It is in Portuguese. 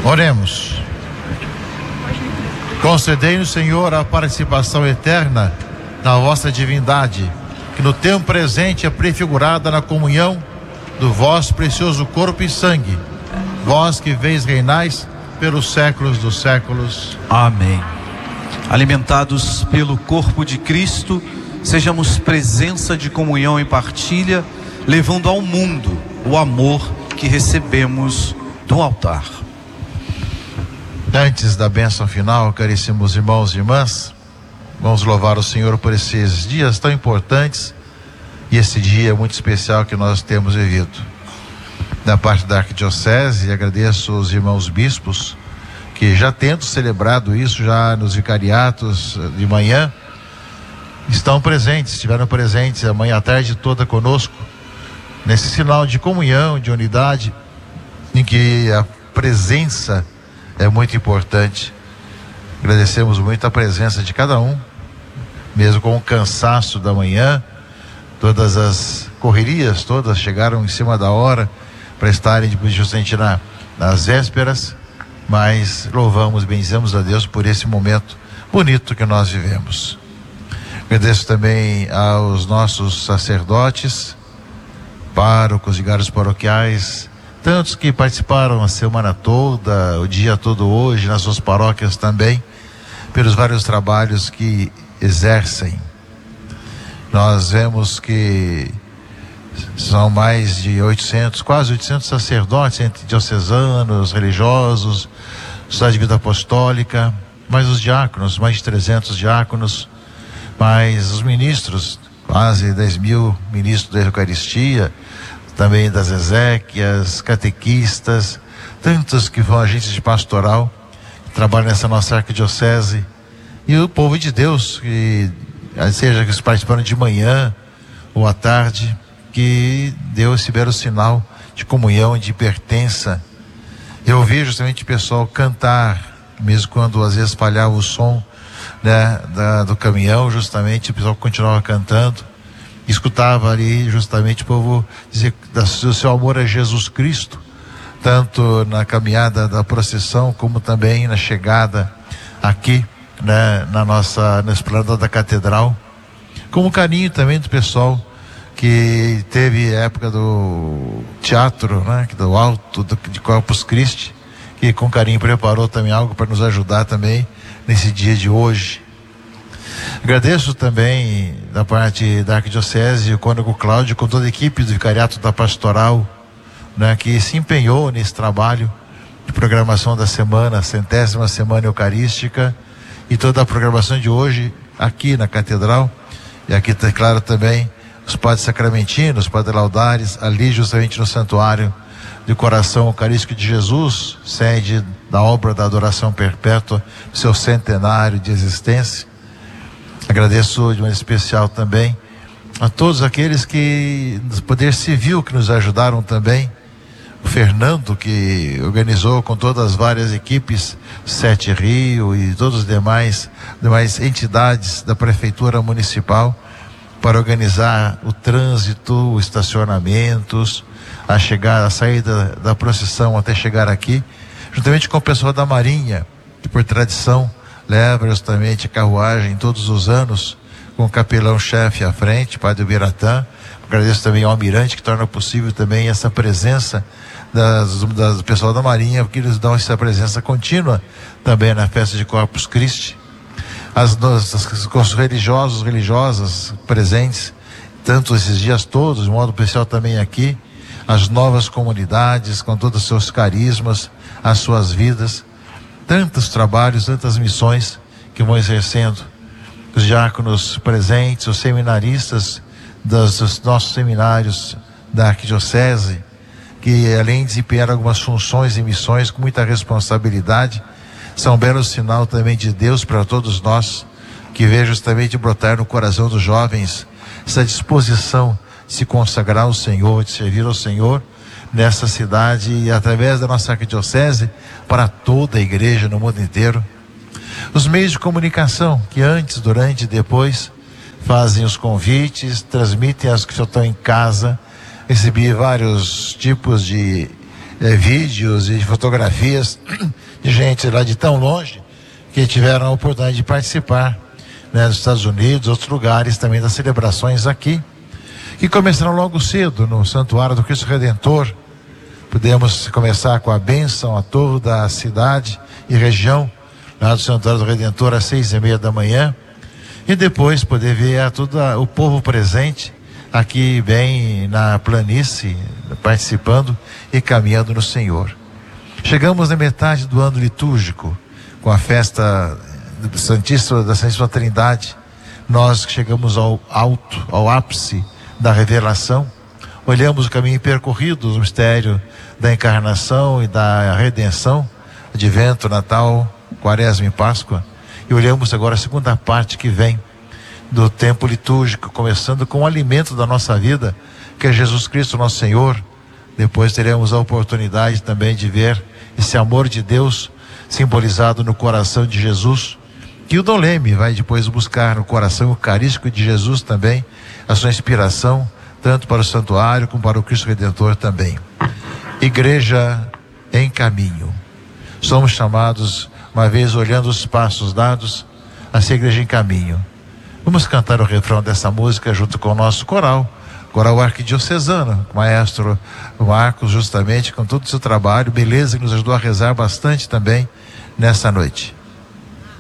Oremos. Concedei-nos, Senhor, a participação eterna na vossa divindade, que no tempo presente é prefigurada na comunhão do vosso precioso corpo e sangue, vós que veis reinais pelos séculos dos séculos. Amém. Alimentados pelo corpo de Cristo, sejamos presença de comunhão e partilha, levando ao mundo o amor que recebemos do altar. Antes da bênção final, caríssimos irmãos e irmãs, vamos louvar o Senhor por esses dias tão importantes e esse dia muito especial que nós temos vivido. Da parte da Arquidiocese, agradeço os irmãos bispos que, já tendo celebrado isso já nos vicariatos de manhã, estiveram presentes a manhã à tarde toda conosco, nesse sinal de comunhão, de unidade, em que a presença é muito importante. Agradecemos muito a presença de cada um, mesmo com o cansaço da manhã, todas as correrias, todas chegaram em cima da hora para estarem justamente nas vésperas, mas louvamos, bendizemos a Deus por esse momento bonito que nós vivemos. Agradeço também aos nossos sacerdotes, párocos e vigários paroquiais, tantos que participaram a semana toda, o dia todo hoje, nas suas paróquias também, pelos vários trabalhos que exercem. Nós vemos que são mais de 800, quase 800 sacerdotes, entre diocesanos, religiosos, Sociedade de Vida Apostólica, mais os diáconos, mais de 300 diáconos, mais os ministros, quase 10 mil ministros da Eucaristia, também das exéquias, catequistas, tantos que vão agentes de pastoral, que trabalham nessa nossa arquidiocese, e o povo de Deus, que seja que participaram de manhã ou à tarde, que deu esse belo sinal de comunhão, de pertença. Eu vi justamente o pessoal cantar, mesmo quando às vezes falhava o som, né, do caminhão, justamente o pessoal continuava cantando. Escutava ali justamente o povo dizer do seu amor a Jesus Cristo, tanto na caminhada da procissão como também na chegada aqui, né, na esplanada da catedral, como o carinho também do pessoal que teve a época do teatro, né, do alto de Corpus Christi, que com carinho preparou também algo para nos ajudar também nesse dia de hoje. Agradeço também da parte da Arquidiocese o cônego Cláudio, com toda a equipe do Vicariato da Pastoral, né, que se empenhou nesse trabalho de programação da semana, a 100ª Semana Eucarística, e toda a programação de hoje aqui na Catedral. E aqui está claro também os padres sacramentinos, os padres laudares, ali justamente no Santuário do Coração Eucarístico de Jesus, sede da obra da adoração perpétua, seu centenário de existência. Agradeço de maneira especial também a todos aqueles que, do Poder Civil, que nos ajudaram também. O Fernando, que organizou com todas as várias equipes, Sete Rio e todas as demais entidades da Prefeitura Municipal, para organizar o trânsito, os estacionamentos, a saída da procissão até chegar aqui, juntamente com o pessoal da Marinha, que por tradição leva justamente a carruagem todos os anos, com o capelão-chefe à frente, Padre Biratã. Agradeço também ao Almirante, que torna possível também essa presença do pessoal da Marinha, porque eles dão essa presença contínua também na festa de Corpus Christi. Os religiosos, religiosas presentes, tanto esses dias todos, de modo especial também aqui, as novas comunidades, com todos os seus carismas, as suas vidas, tantos trabalhos, tantas missões que vão exercendo. Os diáconos presentes, os seminaristas dos nossos seminários da Arquidiocese, que além de desempenhar algumas funções e missões com muita responsabilidade, são um belo sinal também de Deus para todos nós, que vê justamente brotar no coração dos jovens essa disposição de se consagrar ao Senhor, de servir ao Senhor nessa cidade e através da nossa arquidiocese para toda a igreja no mundo inteiro. Os meios de comunicação que antes, durante e depois fazem os convites, transmitem aos que já estão em casa. Recebi vários tipos de vídeos e fotografias de gente lá de tão longe que tiveram a oportunidade de participar, né, dos Estados Unidos, outros lugares também das celebrações aqui, que começaram logo cedo no Santuário do Cristo Redentor. Podemos começar com a bênção a toda a cidade e região lá do Santuário do Redentor às 6:30 da manhã, e depois poder ver a todo o povo presente aqui bem na planície, participando e caminhando no Senhor. Chegamos na metade do ano litúrgico, com a festa da Santíssima Trindade. Nós que chegamos ao ápice da revelação, olhamos o caminho percorrido, o mistério da encarnação e da redenção, Advento, Natal, Quaresma e Páscoa, e olhamos agora a segunda parte que vem do tempo litúrgico, começando com o alimento da nossa vida, que é Jesus Cristo, nosso Senhor. Depois teremos a oportunidade também de ver esse amor de Deus simbolizado no coração de Jesus, que o Dom Leme vai depois buscar no coração eucarístico de Jesus também a sua inspiração, tanto para o santuário como para o Cristo Redentor também. Igreja em caminho. Somos chamados, uma vez olhando os passos dados, a ser igreja em caminho. Vamos cantar o refrão dessa música junto com o nosso coral arquidiocesano, o maestro Marcos, justamente com todo o seu trabalho, beleza, que nos ajudou a rezar bastante também nessa noite.